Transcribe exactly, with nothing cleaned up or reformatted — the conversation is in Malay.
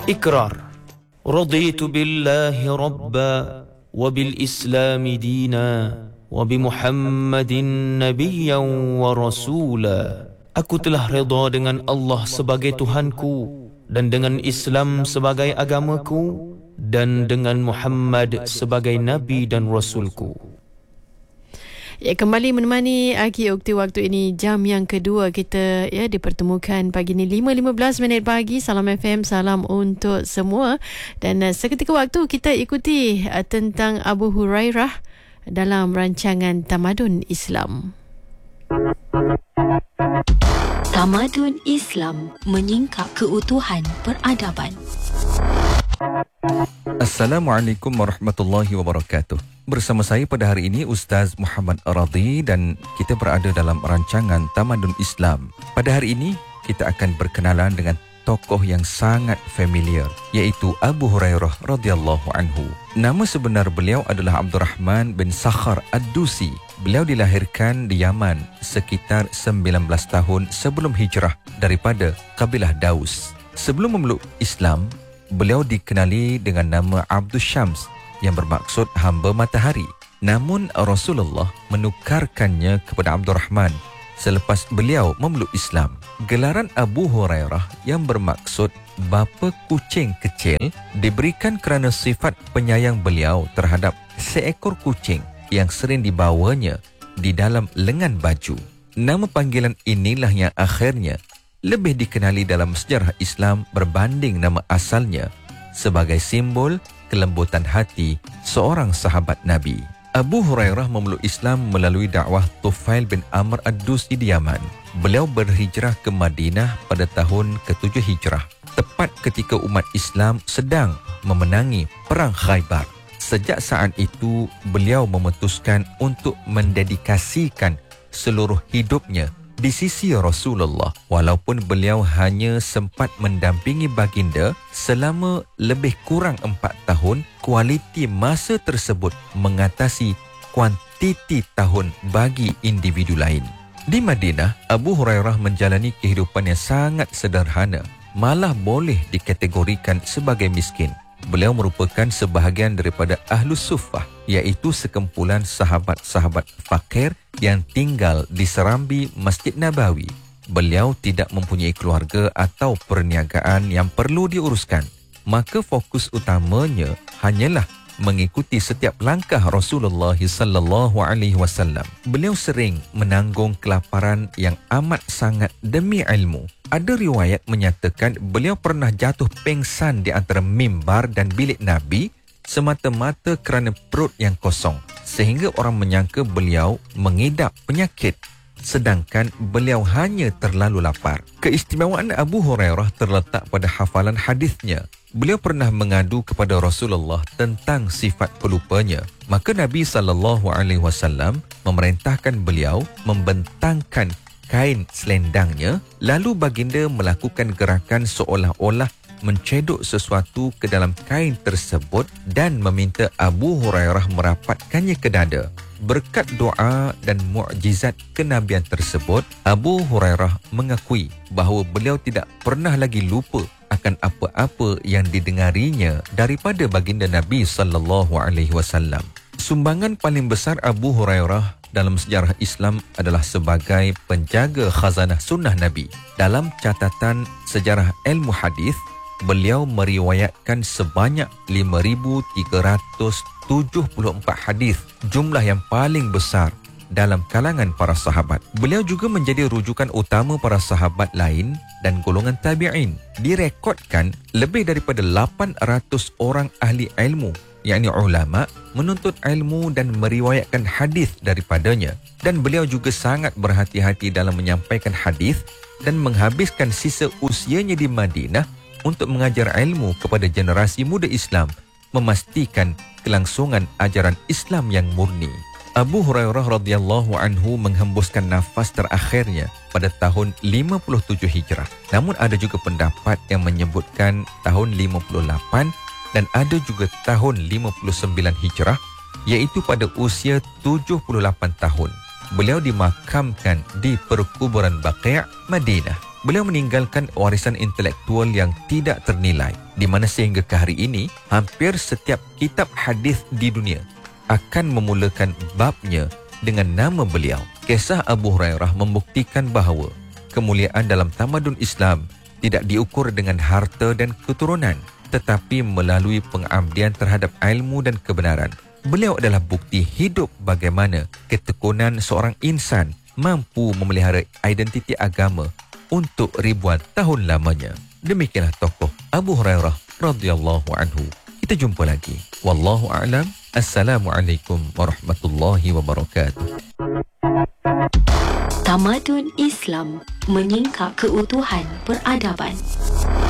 إقرار رضيت بالله ربا وبالإسلام دينا وبمحمد نبيا ورسولا. Aku telah redha dengan Allah sebagai Tuhanku dan dengan Islam sebagai agamaku dan dengan Muhammad sebagai Nabi dan Rasulku. Ya, kembali menemani Aki Ukti waktu ini jam yang kedua kita ya dipertemukan pagi ini lima lima belas minit pagi. Salam F M, salam untuk semua. Dan uh, seketika waktu kita ikuti uh, tentang Abu Hurairah dalam rancangan Tamadun Islam. Tamadun Islam menyingkap keutuhan peradaban. Assalamualaikum warahmatullahi wabarakatuh. Bersama saya pada hari ini Ustaz Muhammad Radhi dan kita berada dalam rancangan Tamadun Islam. Pada hari ini kita akan berkenalan dengan tokoh yang sangat familiar, iaitu Abu Hurairah radhiyallahu anhu. Nama sebenar beliau adalah Abdurrahman bin Sakhar Ad-Dusi. Beliau dilahirkan di Yaman sekitar sembilan belas tahun sebelum hijrah daripada kabilah Daus. Sebelum memeluk Islam, beliau dikenali dengan nama Abdus Syams yang bermaksud hamba matahari. Namun Rasulullah menukarkannya kepada Abdurrahman selepas beliau memeluk Islam. Gelaran Abu Hurairah yang bermaksud bapa kucing kecil diberikan kerana sifat penyayang beliau terhadap seekor kucing yang sering dibawanya di dalam lengan baju. Nama panggilan inilah yang akhirnya lebih dikenali dalam sejarah Islam berbanding nama asalnya sebagai simbol kelembutan hati seorang sahabat Nabi. Abu Hurairah memeluk Islam melalui dakwah Tufail bin Amr Ad-Dusi di Yaman. Beliau berhijrah ke Madinah pada tahun ketujuh Hijrah, tepat ketika umat Islam sedang memenangi Perang Khaybar. Sejak saat itu, beliau memutuskan untuk mendedikasikan seluruh hidupnya di sisi Rasulullah, walaupun beliau hanya sempat mendampingi baginda selama lebih kurang empat tahun. Kualiti masa tersebut mengatasi kuantiti tahun bagi individu lain. Di Madinah, Abu Hurairah menjalani kehidupan yang sangat sederhana, malah boleh dikategorikan sebagai miskin. Beliau merupakan sebahagian daripada Ahlus Suffah, iaitu sekumpulan sahabat-sahabat fakir yang tinggal di serambi Masjid Nabawi. Beliau tidak mempunyai keluarga atau perniagaan yang perlu diuruskan, maka fokus utamanya hanyalah mengikuti setiap langkah Rasulullah sallallahu alaihi wasallam. Beliau sering menanggung kelaparan yang amat sangat demi ilmu. Ada riwayat menyatakan beliau pernah jatuh pingsan di antara mimbar dan bilik Nabi semata-mata kerana perut yang kosong, sehingga orang menyangka beliau mengidap penyakit, sedangkan beliau hanya terlalu lapar. Keistimewaan Abu Hurairah terletak pada hafalan hadisnya. Beliau pernah mengadu kepada Rasulullah tentang sifat pelupanya. Maka Nabi sallallahu alaihi wasallam memerintahkan beliau membentangkan kain selendangnya, lalu baginda melakukan gerakan seolah-olah mencedok sesuatu ke dalam kain tersebut dan meminta Abu Hurairah merapatkannya ke dada. Berkat doa dan mukjizat kenabian tersebut, Abu Hurairah mengakui bahawa beliau tidak pernah lagi lupa akan apa-apa yang didengarinya daripada baginda Nabi sallallahu alaihi wasallam. Sumbangan paling besar Abu Hurairah dalam sejarah Islam adalah sebagai penjaga khazanah sunnah Nabi. Dalam catatan sejarah ilmu hadis, beliau meriwayatkan sebanyak lima ribu tiga ratus tujuh puluh empat hadis, jumlah yang paling besar dalam kalangan para sahabat. Beliau juga menjadi rujukan utama para sahabat lain dan golongan tabi'in. Direkodkan lebih daripada lapan ratus orang ahli ilmu, yakni ulama, menuntut ilmu dan meriwayatkan hadis daripadanya. Dan beliau juga sangat berhati-hati dalam menyampaikan hadis dan menghabiskan sisa usianya di Madinah untuk mengajar ilmu kepada generasi muda Islam, memastikan kelangsungan ajaran Islam yang murni. Abu Hurairah radhiyallahu anhu menghembuskan nafas terakhirnya pada tahun lima puluh tujuh Hijrah. Namun ada juga pendapat yang menyebutkan tahun lima puluh lapan dan ada juga tahun lima puluh sembilan Hijrah, iaitu pada usia tujuh puluh lapan tahun. Beliau dimakamkan di perkuburan Baqi', Madinah. Beliau meninggalkan warisan intelektual yang tidak ternilai, di mana sehingga ke hari ini hampir setiap kitab hadis di dunia akan memulakan babnya dengan nama beliau. Kisah Abu Hurairah membuktikan bahawa kemuliaan dalam tamadun Islam tidak diukur dengan harta dan keturunan, tetapi melalui pengabdian terhadap ilmu dan kebenaran. Beliau adalah bukti hidup bagaimana ketekunan seorang insan mampu memelihara identiti agama untuk ribuan tahun lamanya. Demikianlah tokoh Abu Hurairah radhiyallahu anhu. Kita jumpa lagi. Wallahu a'lam. Assalamualaikum warahmatullahi wabarakatuh. Tamadun Islam menyingkap keutuhan peradaban.